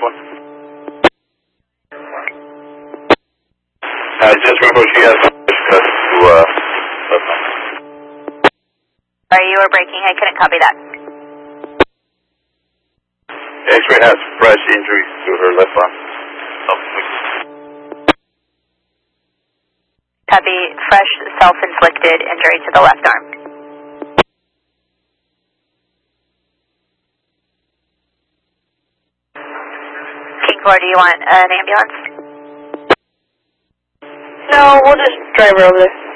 one. Just remember she has cut to left arm. Sorry, you were breaking. I couldn't copy that. X-ray has fresh injuries to her left arm. Copy. Fresh self-inflicted injury to the left arm. King 4, do you want an ambulance? No, we'll just drive her over there.